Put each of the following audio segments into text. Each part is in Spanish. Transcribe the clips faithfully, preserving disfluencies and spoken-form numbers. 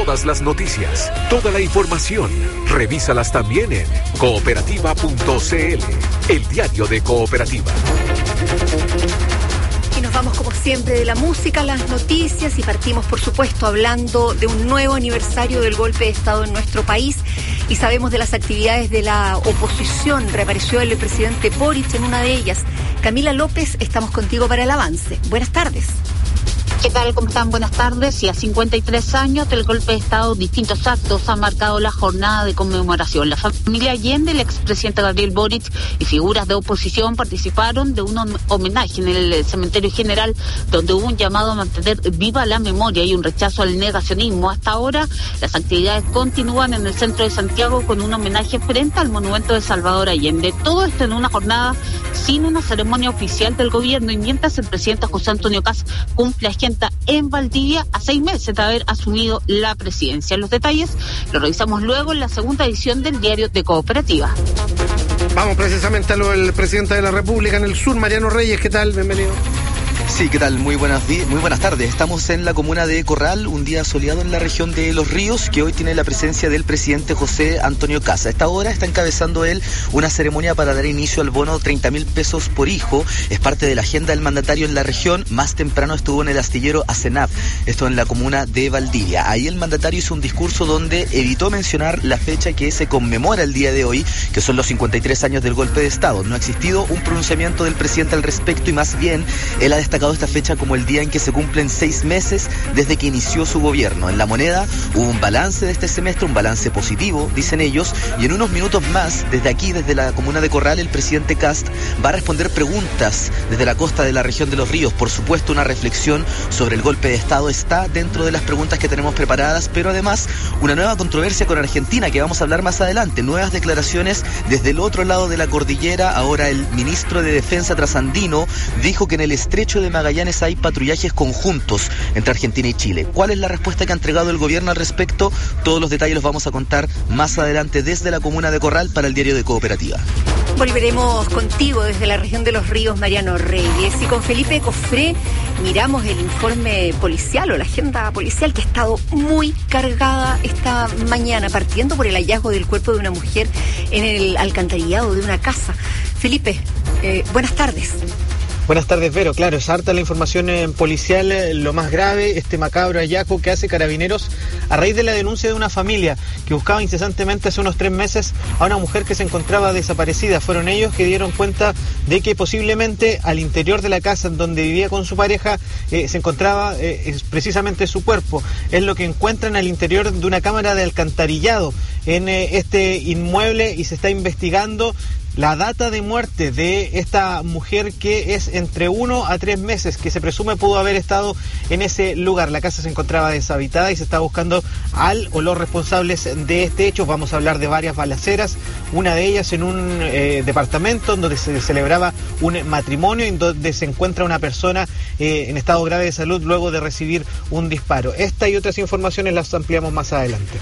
Todas las noticias, toda la información, revísalas también en cooperativa punto c l, el diario de Cooperativa. Y nos vamos como siempre de la música a las noticias y partimos por supuesto hablando de un nuevo aniversario del golpe de Estado en nuestro país y sabemos de las actividades de la oposición. Reapareció el presidente Boric en una de ellas. Camila López, estamos contigo para el avance. Buenas tardes. ¿Qué tal? ¿Cómo están? Buenas tardes. Y a cincuenta y tres años del golpe de Estado, distintos actos han marcado la jornada de conmemoración. La familia Allende, el expresidente Gabriel Boric y figuras de oposición participaron de un homenaje en el cementerio general, donde hubo un llamado a mantener viva la memoria y un rechazo al negacionismo. Hasta ahora, las actividades continúan en el centro de Santiago con un homenaje frente al monumento de Salvador Allende. Todo esto en una jornada sin una ceremonia oficial del gobierno y mientras el presidente José Antonio Kast cumple agenda en Valdivia a seis meses de haber asumido la presidencia. Los detalles los revisamos luego en la segunda edición del diario de Cooperativa. Vamos precisamente a lo del presidente de la República en el sur, Mariano Reyes. ¿Qué tal? Bienvenido. Sí, ¿qué tal? Muy buenas, muy buenas tardes. Estamos en la comuna de Corral, un día soleado en la región de Los Ríos, que hoy tiene la presencia del presidente José Antonio Kast. A esta hora está encabezando él una ceremonia para dar inicio al bono treinta mil pesos por hijo. Es parte de la agenda del mandatario en la región. Más temprano estuvo en el astillero Asenap, esto en la comuna de Valdivia. Ahí el mandatario hizo un discurso donde evitó mencionar la fecha que se conmemora el día de hoy, que son los cincuenta y tres años del golpe de Estado. No ha existido un pronunciamiento del presidente al respecto y más bien él ha destacado esta fecha como el día en que se cumplen seis meses desde que inició su gobierno. En La Moneda hubo un balance de este semestre, un balance positivo, dicen ellos, y en unos minutos más, desde aquí, desde la comuna de Corral, el presidente Kast va a responder preguntas desde la costa de la región de Los Ríos. Por supuesto, una reflexión sobre el golpe de Estado está dentro de las preguntas que tenemos preparadas, pero además una nueva controversia con Argentina que vamos a hablar más adelante. Nuevas declaraciones desde el otro lado de la cordillera. Ahora el ministro de Defensa trasandino dijo que en el estrecho de Magallanes hay patrullajes conjuntos entre Argentina y Chile. ¿Cuál es la respuesta que ha entregado el gobierno al respecto? Todos los detalles los vamos a contar más adelante desde la comuna de Corral para el diario de Cooperativa. Volveremos contigo desde la región de Los Ríos, Mariano Reyes, y con Felipe Cofré miramos el informe policial o la agenda policial que ha estado muy cargada esta mañana, partiendo por el hallazgo del cuerpo de una mujer en el alcantarillado de una casa. Felipe, eh, buenas tardes. Buenas tardes, Vero. Claro, es harta la información eh, policial, eh, lo más grave, este macabro hallazgo que hace Carabineros a raíz de la denuncia de una familia que buscaba incesantemente hace unos tres meses a una mujer que se encontraba desaparecida. Fueron ellos que dieron cuenta de que posiblemente al interior de la casa en donde vivía con su pareja eh, se encontraba eh, precisamente su cuerpo. Es lo que encuentran al interior de una cámara de alcantarillado en eh, este inmueble y se está investigando la data de muerte de esta mujer, que es entre uno a tres meses, que se presume pudo haber estado en ese lugar. La casa se encontraba deshabitada y se está buscando al o los responsables de este hecho. Vamos a hablar de varias balaceras, una de ellas en un eh, departamento donde se celebraba un matrimonio, en donde se encuentra una persona eh, en estado grave de salud luego de recibir un disparo. Esta y otras informaciones las ampliamos más adelante.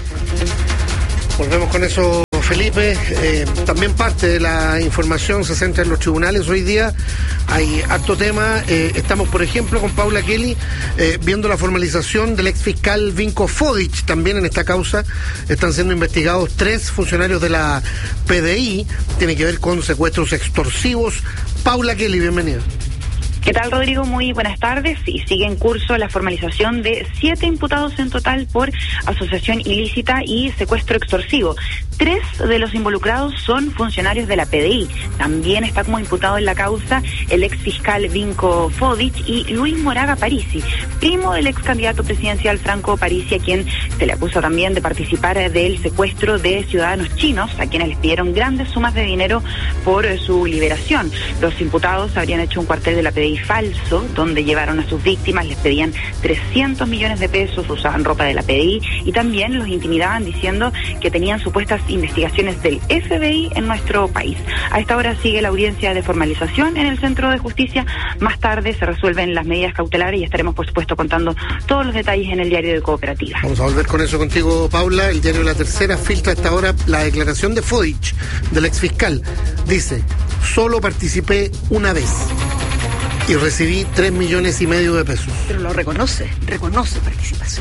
Volvemos con eso, Felipe. Eh, también parte de la información se centra en los tribunales. Hoy día hay harto tema. Eh, estamos, por ejemplo, con Paula Kelly eh, viendo la formalización del ex fiscal Vinko Fodic. También en esta causa están siendo investigados tres funcionarios de la P D I. Tiene que ver con secuestros extorsivos. Paula Kelly, bienvenida. ¿Qué tal, Rodrigo? Muy buenas tardes. Y sigue en curso la formalización de siete imputados en total por asociación ilícita y secuestro extorsivo. Tres de los involucrados son funcionarios de la P D I. También está como imputado en la causa el ex fiscal Vinko Fodic y Luis Moraga Parisi, primo del ex candidato presidencial Franco Parisi, a quien se le acusa también de participar del secuestro de ciudadanos chinos, a quienes les pidieron grandes sumas de dinero por su liberación. Los imputados habrían hecho un cuartel de la P D I falso, donde llevaron a sus víctimas, les pedían trescientos millones de pesos, usaban ropa de la P D I y también los intimidaban diciendo que tenían supuestas investigaciones del F B I en nuestro país. A esta hora sigue la audiencia de formalización en el Centro de Justicia. Más tarde se resuelven las medidas cautelares y estaremos, por supuesto, contando todos los detalles en el diario de Cooperativa. Vamos a volver con eso contigo, Paula. El diario La Tercera filtra a esta hora la declaración de Fodic, del exfiscal. Dice: solo participé una vez y recibí tres millones y medio de pesos. Pero lo reconoce, reconoce participación.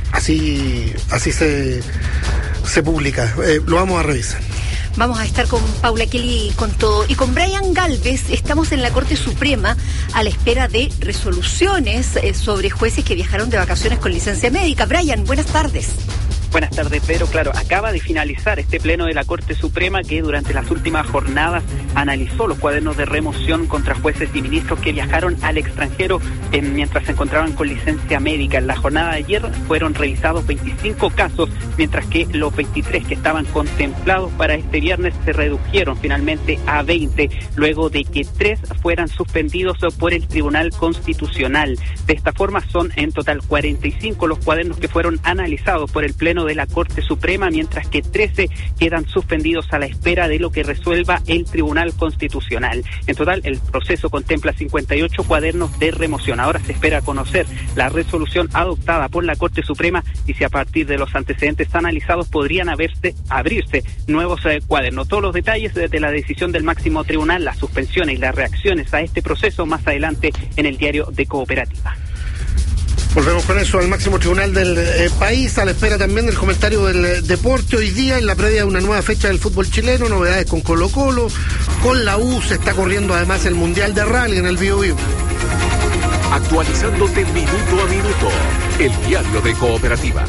así, así se, se publica. Eh, lo vamos a revisar. Vamos a estar con Paula Kelly con todo. Y con Brian Galvez estamos en la Corte Suprema a la espera de resoluciones eh, sobre jueces que viajaron de vacaciones con licencia médica. Brian, buenas tardes. Buenas tardes, Pedro. Claro, acaba de finalizar este pleno de la Corte Suprema que durante las últimas jornadas analizó los cuadernos de remoción contra jueces y ministros que viajaron al extranjero eh, mientras se encontraban con licencia médica. En la jornada de ayer fueron revisados veinticinco casos, mientras que los veintitrés que estaban contemplados para este viernes se redujeron finalmente a veinte, luego de que tres fueran suspendidos por el Tribunal Constitucional. De esta forma son en total cuarenta y cinco los cuadernos que fueron analizados por el pleno de la Corte Suprema, mientras que trece quedan suspendidos a la espera de lo que resuelva el Tribunal Constitucional. En total, el proceso contempla cincuenta y ocho cuadernos de remoción. Ahora se espera conocer la resolución adoptada por la Corte Suprema y si a partir de los antecedentes analizados podrían haberse, abrirse nuevos eh, cuadernos. Todos los detalles de, de la decisión del máximo tribunal, las suspensiones y las reacciones a este proceso más adelante en el diario de Cooperativa. Volvemos con eso al máximo tribunal del eh, país, a la espera también del comentario del eh, deporte. Hoy día, en la previa de una nueva fecha del fútbol chileno, novedades con Colo Colo, con la U, se está corriendo además el Mundial de Rally en el Bío Bío. Actualizándote minuto a minuto, el diario de Cooperativa.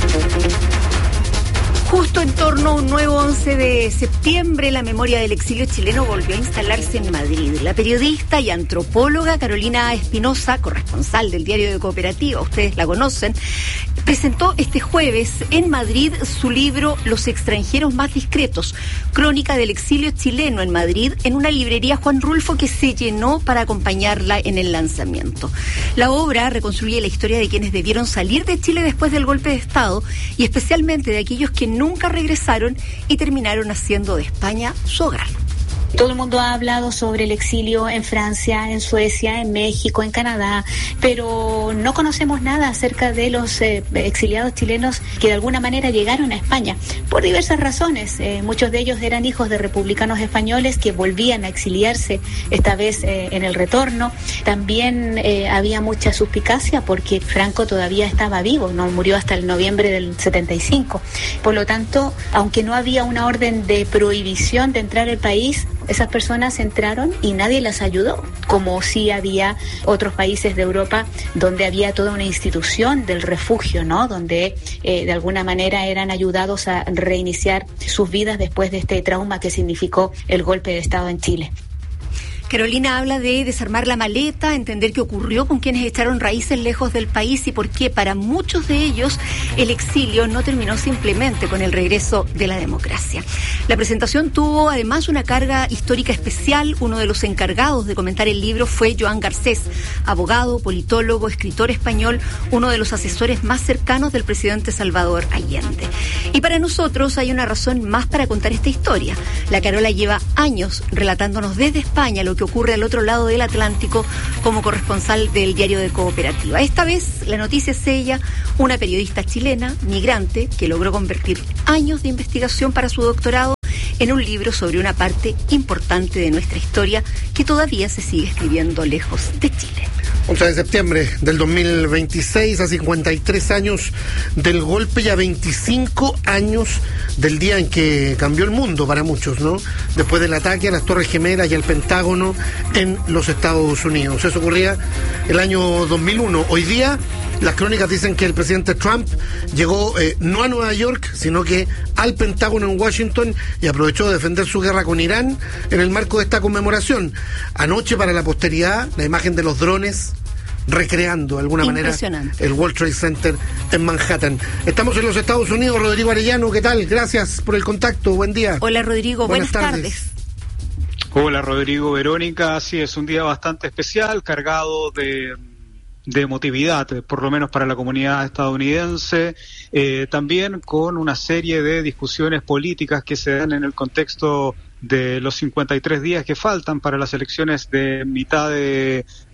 Justo en torno a un nuevo once de septiembre, la memoria del exilio chileno volvió a instalarse en Madrid. La periodista y antropóloga Carolina Espinosa, corresponsal del diario de Cooperativa, ustedes la conocen, presentó este jueves en Madrid su libro Los extranjeros más discretos, crónica del exilio chileno en Madrid, en una librería Juan Rulfo que se llenó para acompañarla en el lanzamiento. La obra reconstruye la historia de quienes debieron salir de Chile después del golpe de Estado y especialmente de aquellos que nunca regresaron y terminaron haciendo de España su hogar. Todo el mundo ha hablado sobre el exilio en Francia, en Suecia, en México, en Canadá, pero no conocemos nada acerca de los eh, exiliados chilenos que de alguna manera llegaron a España, por diversas razones. Eh, muchos de ellos eran hijos de republicanos españoles que volvían a exiliarse, esta vez eh, en el retorno. También eh, había mucha suspicacia porque Franco todavía estaba vivo, no murió hasta el noviembre del setenta y cinco. Por lo tanto, aunque no había una orden de prohibición de entrar al país, esas personas entraron y nadie las ayudó, como sí había otros países de Europa donde había toda una institución del refugio, ¿no? Donde eh, de alguna manera eran ayudados a reiniciar sus vidas después de este trauma que significó el golpe de Estado en Chile. Carolina habla de desarmar la maleta, entender qué ocurrió con quienes echaron raíces lejos del país y por qué para muchos de ellos el exilio no terminó simplemente con el regreso de la democracia. La presentación tuvo además una carga histórica especial. Uno de los encargados de comentar el libro fue Joan Garcés, abogado, politólogo, escritor español, uno de los asesores más cercanos del presidente Salvador Allende. Y para nosotros hay una razón más para contar esta historia. La Carola lleva años relatándonos desde España lo que que ocurre al otro lado del Atlántico como corresponsal del diario de Cooperativa. Esta vez la noticia es ella, una periodista chilena, migrante, que logró convertir años de investigación para su doctorado en un libro sobre una parte importante de nuestra historia que todavía se sigue escribiendo lejos de Chile. once de septiembre del dos mil veintiséis, a cincuenta y tres años del golpe y a veinticinco años del día en que cambió el mundo para muchos, ¿no? Después del ataque a las Torres Gemelas y al Pentágono en los Estados Unidos. Eso ocurría el año dos mil uno. Hoy día las crónicas dicen que el presidente Trump llegó eh, no a Nueva York, sino que al Pentágono en Washington y aprovechó de defender su guerra con Irán en el marco de esta conmemoración. Anoche, para la posteridad, la imagen de los drones recreando de alguna manera el World Trade Center en Manhattan. Estamos en los Estados Unidos. Rodrigo Arellano, ¿qué tal? Gracias por el contacto. Buen día. Hola, Rodrigo. Buenas, Buenas tardes. tardes. Hola, Rodrigo, Verónica. Sí, es un día bastante especial, cargado de... de emotividad, por lo menos para la comunidad estadounidense, eh, también con una serie de discusiones políticas que se dan en el contexto de los cincuenta y tres días que faltan para las elecciones de mitad de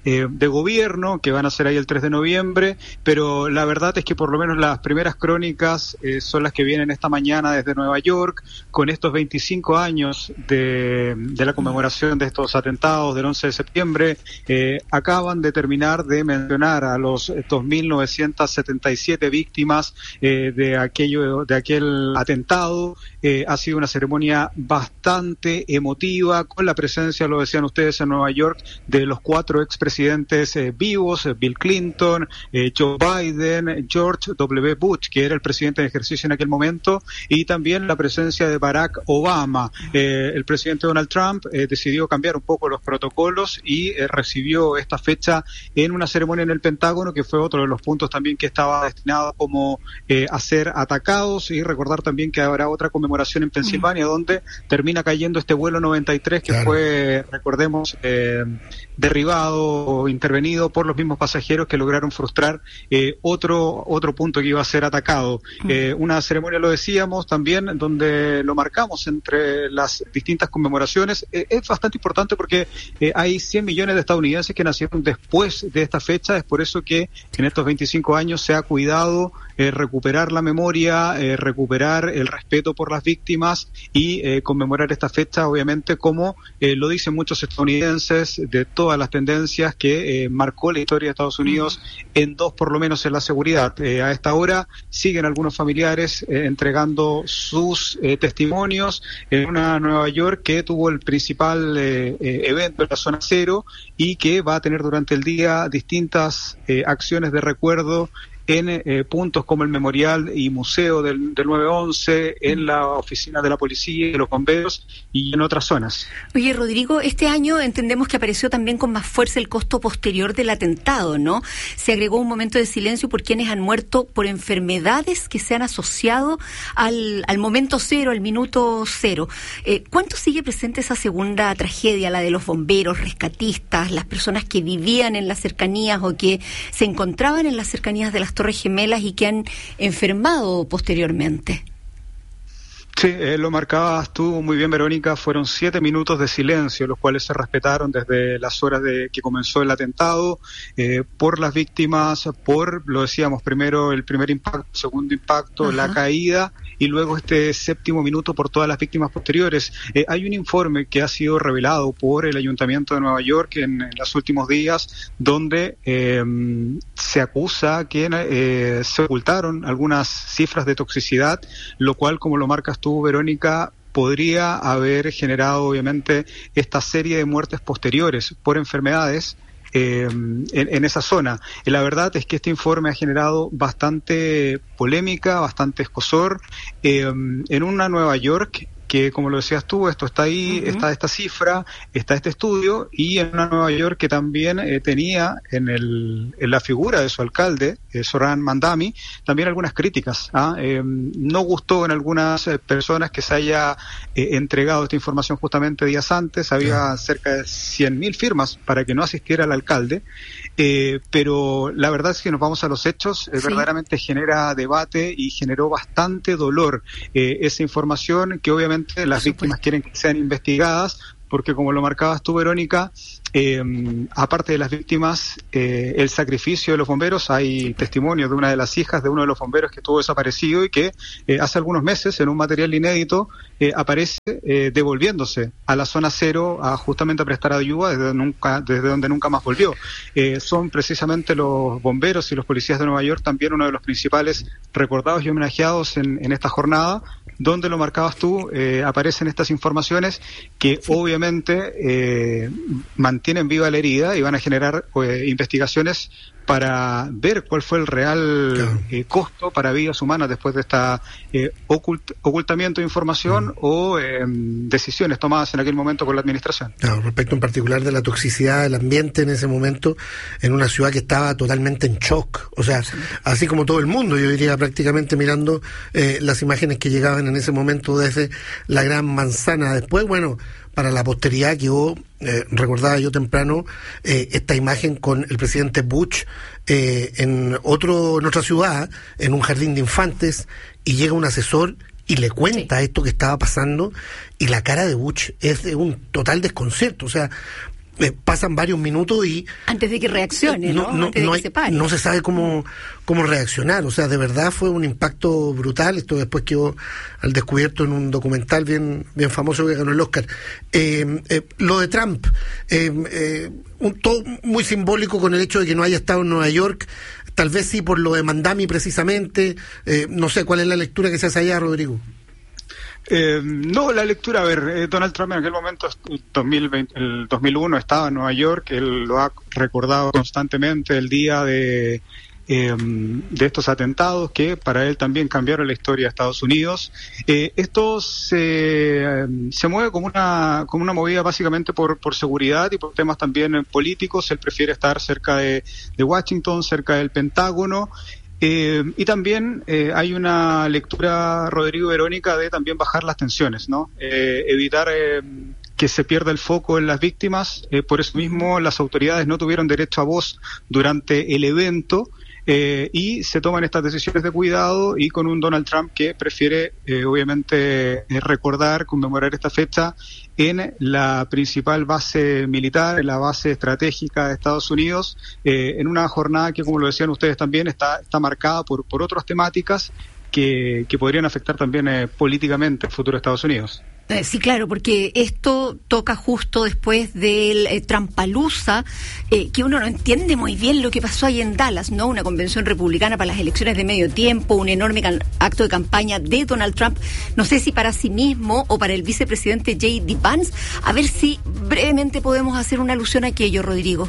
eh, de gobierno que van a ser ahí el tres de noviembre, pero la verdad es que por lo menos las primeras crónicas eh, son las que vienen esta mañana desde Nueva York, con estos veinticinco años de, de la conmemoración de estos atentados del once de septiembre. Eh, acaban de terminar de mencionar a los dos mil novecientas setenta y siete víctimas eh, de aquello de aquel atentado. Eh, ha sido una ceremonia bastante emotiva, con la presencia, lo decían ustedes, en Nueva York, de los cuatro expresidentes eh, vivos, eh, Bill Clinton, eh, Joe Biden, George W. Bush, que era el presidente en ejercicio en aquel momento, y también la presencia de Barack Obama. Eh, el presidente Donald Trump eh, decidió cambiar un poco los protocolos y eh, recibió esta fecha en una ceremonia en el Pentágono, que fue otro de los puntos también que estaba destinado como eh, a ser atacados, y recordar también que habrá otra conmemoración en Pensilvania, mm. donde termina cayendo este vuelo noventa y tres que claro. fue, recordemos, eh, derribado o intervenido por los mismos pasajeros que lograron frustrar eh, otro otro punto que iba a ser atacado. Mm. Eh, una ceremonia, lo decíamos, también donde lo marcamos entre las distintas conmemoraciones. Eh, es bastante importante porque eh, hay cien millones de estadounidenses que nacieron después de esta fecha. Es por eso que en estos veinticinco años se ha cuidado eh, recuperar la memoria, eh, recuperar el respeto por las víctimas y eh, conmemorar esta fecha, obviamente, como eh, lo dicen muchos estadounidenses, de todas las tendencias que eh, marcó la historia de Estados Unidos en dos, por lo menos, en la seguridad. Eh, a esta hora siguen algunos familiares eh, entregando sus eh, testimonios en una Nueva York que tuvo el principal eh, eh, evento en la zona cero y que va a tener durante el día distintas eh, acciones de recuerdo en eh, puntos como el Memorial y Museo del, del nueve once, en la oficina de la policía y de los bomberos y en otras zonas. Oye, Rodrigo, este año entendemos que apareció también con más fuerza el costo posterior del atentado, ¿no? Se agregó un momento de silencio por quienes han muerto por enfermedades que se han asociado al, al momento cero, al minuto cero. Eh, ¿Cuánto sigue presente esa segunda tragedia, la de los bomberos, rescatistas, las personas que vivían en las cercanías o que se encontraban en las cercanías de las Torres Gemelas y que han enfermado posteriormente? Sí, eh, lo marcabas tú muy bien, Verónica. Fueron siete minutos de silencio, los cuales se respetaron desde las horas de que comenzó el atentado, eh, por las víctimas, por, lo decíamos, primero el primer impacto, segundo impacto, Ajá. la caída, y luego este séptimo minuto por todas las víctimas posteriores. Eh, hay un informe que ha sido revelado por el Ayuntamiento de Nueva York en, en los últimos días, donde eh, se acusa que eh, se ocultaron algunas cifras de toxicidad, lo cual, como lo marcas tú, Verónica, podría haber generado obviamente esta serie de muertes posteriores por enfermedades eh, en, en esa zona. Y la verdad es que este informe ha generado bastante polémica, bastante escozor eh, en una Nueva York que, como lo decías tú, esto está ahí, uh-huh. está esta cifra, está este estudio, y en una Nueva York que también eh, tenía en, el, en la figura de su alcalde, eh, Zohran Mamdani, también algunas críticas. ¿ah? Eh, no gustó en algunas eh, personas que se haya eh, entregado esta información justamente días antes. Había uh-huh. cerca de cien mil firmas para que no asistiera el alcalde, eh, pero la verdad es que nos vamos a los hechos, eh, sí. verdaderamente genera debate y generó bastante dolor eh, esa información que obviamente las víctimas quieren que sean investigadas, porque, como lo marcabas tú, Verónica, eh, aparte de las víctimas, eh, el sacrificio de los bomberos. Hay testimonio de una de las hijas de uno de los bomberos que estuvo desaparecido y que eh, hace algunos meses, en un material inédito, eh, aparece eh, devolviéndose a la zona cero a justamente a prestar ayuda desde, nunca, desde donde nunca más volvió. Eh, son precisamente los bomberos y los policías de Nueva York también uno de los principales recordados y homenajeados en, en esta jornada, donde lo marcabas tú, eh, aparecen estas informaciones que sí. obviamente eh, mantienen viva la herida y van a generar eh, investigaciones para ver cuál fue el real claro. eh, costo para vidas humanas después de esta eh, ocult- ocultamiento de información mm. o eh, decisiones tomadas en aquel momento por la administración. Claro, respecto en particular de la toxicidad del ambiente en ese momento, en una ciudad que estaba totalmente en shock, o sea, sí. así como todo el mundo, yo diría, prácticamente mirando eh, las imágenes que llegaban en ese momento desde la Gran Manzana. Después, bueno, para la posteridad quedó, eh, recordaba yo temprano, eh, esta imagen con el presidente Bush eh, en otro en otra ciudad, en un jardín de infantes, y llega un asesor y le cuenta sí. esto que estaba pasando, y la cara de Bush es de un total desconcierto. O sea, eh, pasan varios minutos y... Antes de que reaccione, ¿no? No, no, Antes de no, que hay, se pare. no se sabe cómo, cómo reaccionar. O sea, de verdad fue un impacto brutal. Esto después quedó al descubierto en un documental bien, bien famoso que ganó el Oscar. Eh, eh, lo de Trump, eh, eh, un todo muy simbólico con el hecho de que no haya estado en Nueva York. Tal vez sí por lo de Mandami precisamente. Eh, no sé, ¿cuál es la lectura que se hace allá, Rodrigo? Eh, no, la lectura, a ver, eh, Donald Trump en aquel momento, dos mil veinte, el dos mil uno, estaba en Nueva York, él lo ha recordado constantemente el día de, eh, de estos atentados que para él también cambiaron la historia de Estados Unidos. Eh, esto se, eh, se mueve como una, como una movida básicamente por, por seguridad y por temas también políticos. Él prefiere estar cerca de, de Washington, cerca del Pentágono. Eh, y también eh, hay una lectura, Rodrigo, Verónica, de también bajar las tensiones, ¿no? Eh, evitar eh, que se pierda el foco en las víctimas. Eh, por eso mismo las autoridades no tuvieron derecho a voz durante el evento. Eh, y se toman estas decisiones de cuidado, y con un Donald Trump que prefiere eh, obviamente eh, recordar, conmemorar esta fecha en la principal base militar, en la base estratégica de Estados Unidos, eh, en una jornada que, como lo decían ustedes también, está, está marcada por, por otras temáticas que, que podrían afectar también eh, políticamente el futuro de Estados Unidos. Eh, sí, claro, porque esto toca justo después del eh, Trumpalooza, eh, que uno no entiende muy bien lo que pasó ahí en Dallas, ¿no? Una convención republicana para las elecciones de medio tiempo, un enorme can- acto de campaña de Donald Trump, no sé si para sí mismo o para el vicepresidente J D Vance. A ver si brevemente podemos hacer una alusión a aquello, Rodrigo.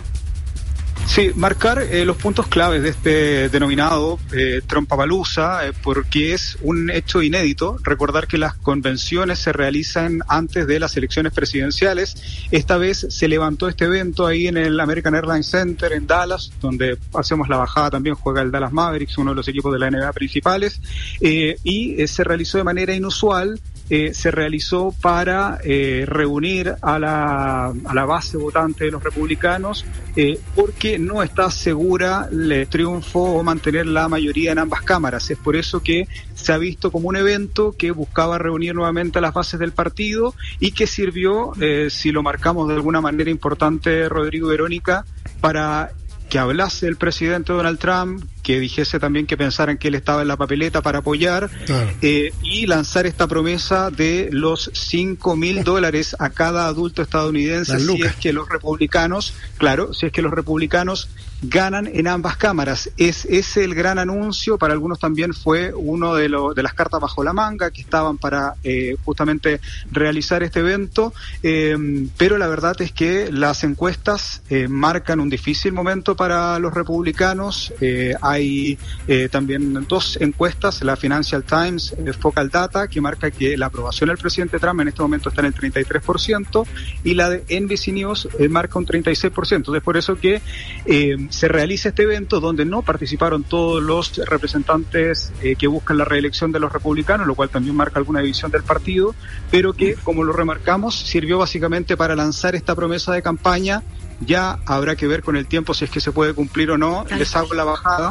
Sí, marcar eh, los puntos claves de este denominado eh, Trumpapalooza, eh, porque es un hecho inédito. Recordar que las convenciones se realizan antes de las elecciones presidenciales. Esta vez se levantó este evento ahí en el American Airlines Center en Dallas, donde hacemos la bajada, también juega el Dallas Mavericks, uno de los equipos de la N B A principales, eh, y eh, se realizó de manera inusual. Eh, se realizó para eh, reunir a la, a la base votante de los republicanos, eh, porque no está segura el triunfo o mantener la mayoría en ambas cámaras. Es por eso que se ha visto como un evento que buscaba reunir nuevamente a las bases del partido y que sirvió, eh, si lo marcamos de alguna manera importante, Rodrigo, Verónica, para que hablase el presidente Donald Trump, que dijese también que pensaran que él estaba en la papeleta para apoyar, claro. eh, y lanzar esta promesa de los cinco mil dólares a cada adulto estadounidense si es que los republicanos, claro, si es que los republicanos ganan en ambas cámaras. Es ese el gran anuncio. Para algunos también fue uno de, lo, de las cartas bajo la manga que estaban para eh, justamente realizar este evento, eh, pero la verdad es que las encuestas eh, marcan un difícil momento para los republicanos. Eh, hay eh, también dos encuestas, la Financial Times, eh, Focal Data, que marca que la aprobación del presidente Trump en este momento está en el treinta y tres por ciento, y la de N B C News eh, marca un treinta y seis por ciento. Es por eso que eh, se realiza este evento donde no participaron todos los representantes eh, que buscan la reelección de los republicanos, lo cual también marca alguna división del partido, pero que, como lo remarcamos, sirvió básicamente para lanzar esta promesa de campaña. Ya habrá que ver con el tiempo si es que se puede cumplir o no. Les hago la bajada.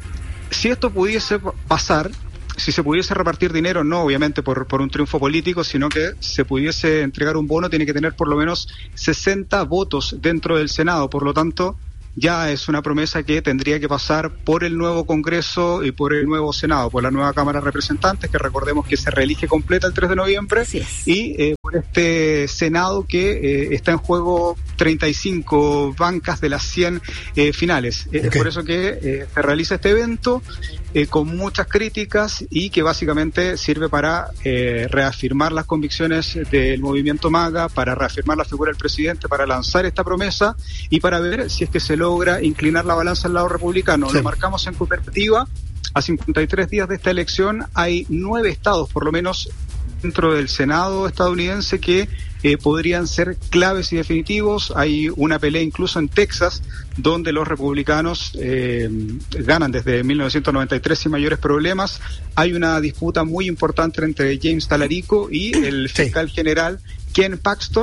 Si esto pudiese pasar, si se pudiese repartir dinero, no obviamente por, por un triunfo político, sino que se pudiese entregar un bono, tiene que tener por lo menos sesenta votos dentro del Senado. Por lo tanto, ya es una promesa que tendría que pasar por el nuevo Congreso y por el nuevo Senado, por la nueva Cámara de Representantes, que recordemos que se reelige completa el tres de noviembre, y eh, por este Senado que eh, está en juego treinta y cinco bancas de las cien eh, finales. Okay. Es por eso que eh, se realiza este evento eh, con muchas críticas y que básicamente sirve para eh, reafirmar las convicciones del movimiento MAGA, para reafirmar la figura del presidente, para lanzar esta promesa y para ver si es que se logra inclinar la balanza al lado republicano. Sí. Lo marcamos en perspectiva. A cincuenta y tres días de esta elección hay nueve estados, por lo menos dentro del Senado estadounidense, que eh, podrían ser claves y definitivos. Hay una pelea incluso en Texas, donde los republicanos eh, ganan desde mil novecientos noventa y tres sin mayores problemas. Hay una disputa muy importante entre James Talarico y el fiscal sí. general Ken Paxton,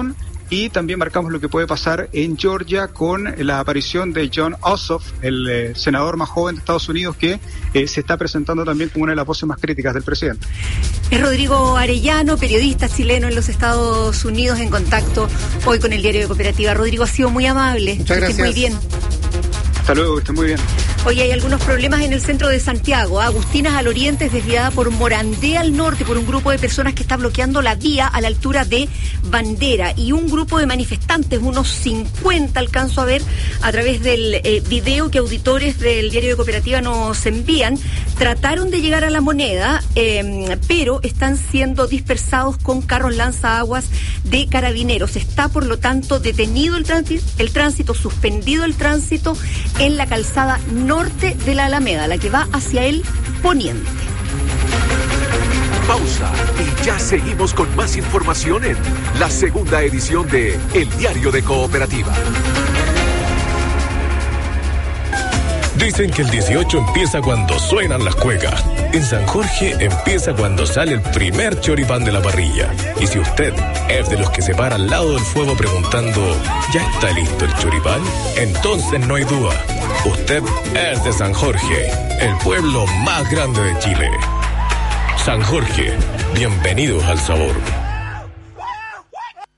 y también marcamos lo que puede pasar en Georgia con la aparición de Jon Ossoff, el eh, senador más joven de Estados Unidos, que eh, se está presentando también como una de las voces más críticas del presidente. Es Rodrigo Arellano, periodista chileno en los Estados Unidos, en contacto hoy con el Diario de Cooperativa. Rodrigo, ha sido muy amable. Muchas gracias. Muy bien. Hasta luego, que estén muy bien. Hoy hay algunos problemas en el centro de Santiago. Agustinas al oriente es desviada por Morandé al norte por un grupo de personas que está bloqueando la vía a la altura de Bandera. Y un grupo de manifestantes, unos cincuenta alcanzo a ver a través del eh, video que auditores del Diario de Cooperativa nos envían, trataron de llegar a La Moneda, eh, pero están siendo dispersados con carros lanzaaguas de carabineros. Está, por lo tanto, detenido el tránsito, el tránsito, suspendido el tránsito en la calzada norte de la Alameda, la que va hacia el poniente. Pausa y ya seguimos con más información en la segunda edición de El Diario de Cooperativa. Dicen que el dieciocho empieza cuando suenan las cuecas. En San Jorge empieza cuando sale el primer choripán de la parrilla. Y si usted es de los que se para al lado del fuego preguntando, ¿ya está listo el choripán? Entonces no hay duda. Usted es de San Jorge, el pueblo más grande de Chile. San Jorge, bienvenidos al sabor.